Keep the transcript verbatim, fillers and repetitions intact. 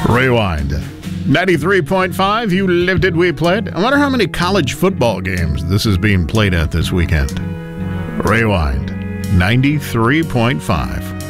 Rewind. ninety-three point five, you lived it, we played. I wonder how many college football games this is being played at this weekend. Rewind. ninety-three point five.